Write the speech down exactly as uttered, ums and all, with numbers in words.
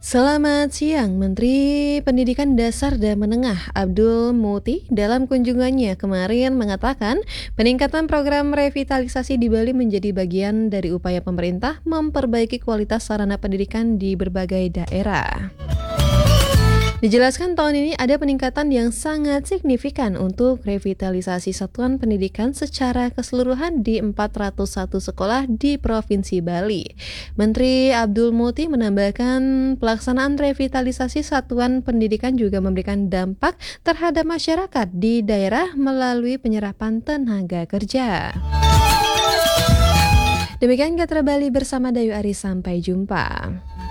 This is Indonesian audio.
Selamat siang, Menteri Pendidikan Dasar dan Menengah Abdul Muti dalam kunjungannya kemarin mengatakan peningkatan program revitalisasi di Bali menjadi bagian dari upaya pemerintah memperbaiki kualitas sarana pendidikan di berbagai daerah. Dijelaskan tahun ini ada peningkatan yang sangat signifikan untuk revitalisasi satuan pendidikan secara keseluruhan di empat ratus satu sekolah di Provinsi Bali. Menteri Abdul Muti menambahkan pelaksanaan revitalisasi satuan pendidikan juga memberikan dampak terhadap masyarakat di daerah melalui penyerapan tenaga kerja. Demikian Gatra Bali bersama Dayu Ari, sampai jumpa.